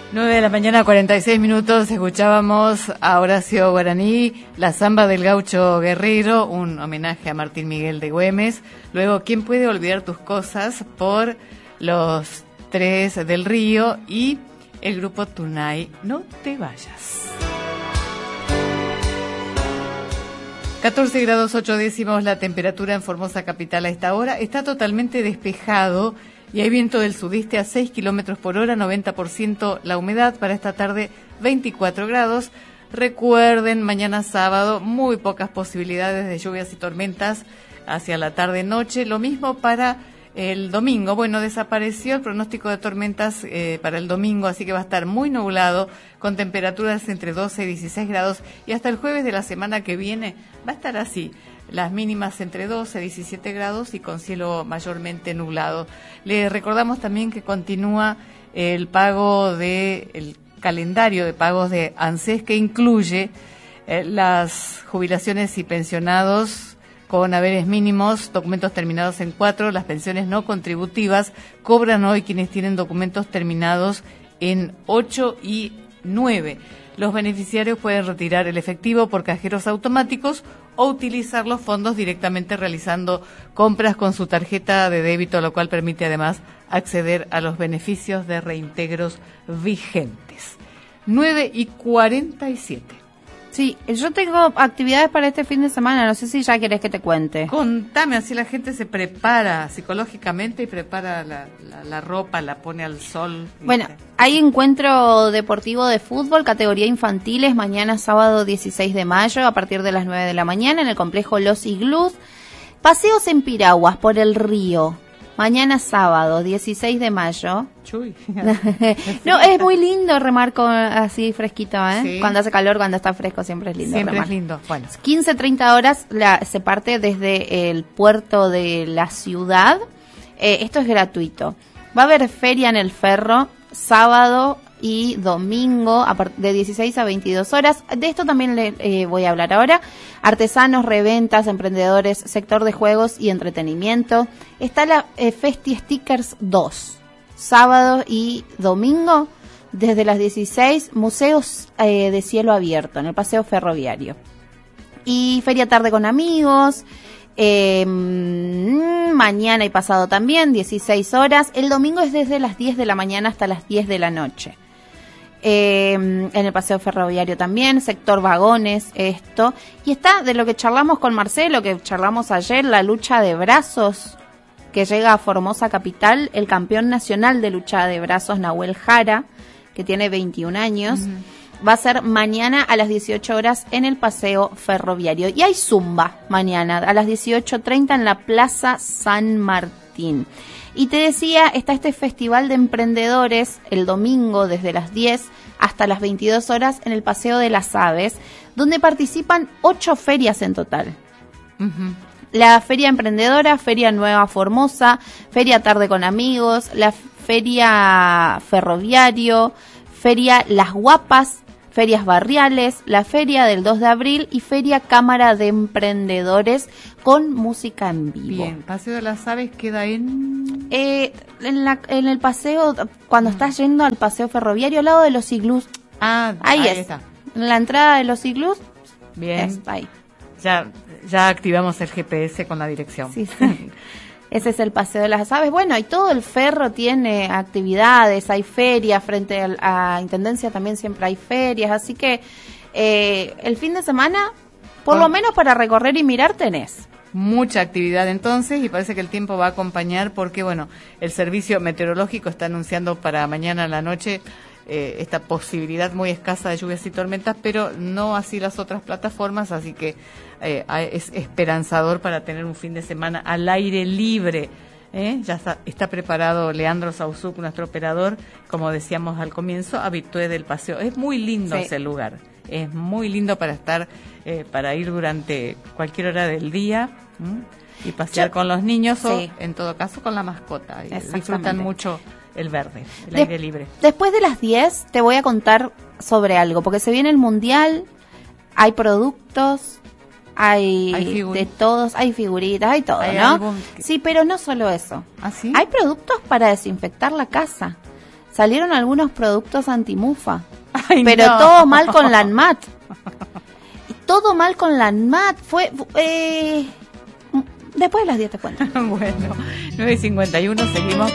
9:46 a.m, escuchábamos a Horacio Guaraní, la samba del gaucho guerrero, un homenaje a Martín Miguel de Güemes. Luego, ¿quién puede olvidar tus cosas? Por los Tres del Río y el grupo Tunay, No te vayas. 14 grados 8 décimos la temperatura en Formosa capital a esta hora. Está totalmente despejado y hay viento del sudeste a 6 kilómetros por hora, 90% la humedad. Para esta tarde 24 grados. Recuerden, mañana sábado muy pocas posibilidades de lluvias y tormentas hacia la tarde-noche. Lo mismo para el domingo. Bueno, desapareció el pronóstico de tormentas para el domingo, así que va a estar muy nublado, con temperaturas entre 12 y 16 grados. Y hasta el jueves de la semana que viene va a estar así. Las mínimas entre 12 y 17 grados y con cielo mayormente nublado. Le recordamos también que continúa el pago el calendario de pagos de ANSES, que incluye las jubilaciones y pensionados con haberes mínimos, documentos terminados en 4, las pensiones no contributivas. Cobran hoy quienes tienen documentos terminados en 8 y 9. Los beneficiarios pueden retirar el efectivo por cajeros automáticos o utilizar los fondos directamente realizando compras con su tarjeta de débito, lo cual permite además acceder a los beneficios de reintegros vigentes. 9:47. Sí, yo tengo actividades para este fin de semana, no sé si ya querés que te cuente. Contame, así la gente se prepara psicológicamente y prepara la ropa, la pone al sol. Bueno, hay encuentro deportivo de fútbol, categoría infantiles, mañana sábado 16 de mayo, a partir de las 9 de la mañana, en el complejo Los Iglús. Paseos en piraguas por el río, mañana sábado 16 de mayo. Chuy. No, es muy lindo remar con así fresquito, ¿eh? Sí. Cuando hace calor, cuando está fresco, siempre es lindo Siempre remar. es lindo. Bueno. 15-30 horas se parte desde el puerto de la ciudad. Esto es gratuito. Va a haber feria en el Ferro, sábado y domingo, de 16 a 22 horas. De esto también le voy a hablar ahora. Artesanos, reventas, emprendedores, sector de juegos y entretenimiento. Está la Festi Stickers 2. Sábado y domingo, desde las 16, museos de cielo abierto, en el paseo ferroviario. Y feria tarde con amigos, mañana y pasado también, 16 horas. El domingo es desde las 10 de la mañana hasta las 10 de la noche. En el paseo ferroviario también, sector vagones, esto. Y está de lo que charlamos con Marcelo, que charlamos ayer, la lucha de brazos, que llega a Formosa capital, el campeón nacional de lucha de brazos, Nahuel Jara, que tiene 21 años, va a ser mañana a las 18 horas en el paseo ferroviario. Y hay zumba mañana a las 18:30 en la Plaza San Martín. Y te decía, está este festival de emprendedores el domingo desde las 10 hasta las 22 horas en el Paseo de las Aves, donde participan 8 ferias en total. La Feria Emprendedora, Feria Nueva Formosa, Feria Tarde con Amigos, la Feria Ferroviario, Feria Las Guapas, Ferias Barriales, la Feria del 2 de abril y Feria Cámara de Emprendedores con música en vivo. Bien, Paseo de las Aves queda en el paseo, cuando estás yendo al paseo ferroviario, al lado de los iglús. Ahí está. En la entrada de los iglús. Bien. Ahí. Ya activamos el GPS con la dirección. Sí. Ese es el Paseo de las Aves. Bueno, y todo el ferro tiene actividades, hay ferias, frente a Intendencia también siempre hay ferias, así que el fin de semana, por lo menos para recorrer y mirar, tenés. Mucha actividad entonces, y parece que el tiempo va a acompañar porque, bueno, el servicio meteorológico está anunciando para mañana a la noche esta posibilidad muy escasa de lluvias y tormentas, pero no así las otras plataformas, así que es esperanzador para tener un fin de semana al aire libre. Ya está preparado Leandro Sauzuk, nuestro operador, como decíamos al comienzo, habitué del paseo. Es muy lindo ese lugar, es muy lindo para estar, para ir durante cualquier hora del día y pasear con los niños o, en todo caso, con la mascota. Disfrutan mucho el verde, el aire libre. Después de las 10 te voy a contar sobre algo, porque se viene el Mundial, hay productos, hay de todos, hay figuritas, hay todo, ¿no? Sí, pero no solo eso. ¿Ah, sí? Hay productos para desinfectar la casa. salieron algunos productos antimufa. Ay, Pero no. todo mal con la ANMAT. Todo mal con la ANMAT. Después de las 10 te cuento. Bueno, 9:51, seguimos.